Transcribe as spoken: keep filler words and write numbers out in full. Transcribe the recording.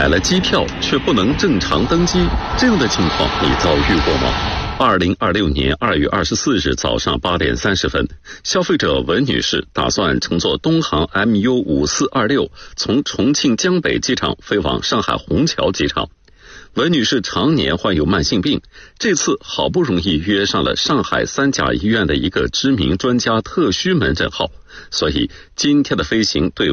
了机票却不能正常登机，这样的情况你遭遇过吗？二零二六年二月二十四日早上八点三十分，消费者文女士打算乘坐东航 M U 五四二六从重庆江北机场飞往上海虹桥机场。文女士常年患有慢性病，这次好不容易约上了上海三甲医院的一个知名专家特需门诊号，所以今天的飞行对